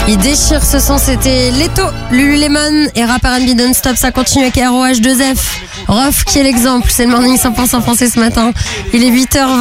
Il déchire ce son, c'était Leto, Lululemon et Rap R&B Non-Stop. Ça continue avec ROH2F. Rof qui est l'exemple, c'est le morning 100% français ce matin. Il est 8h20.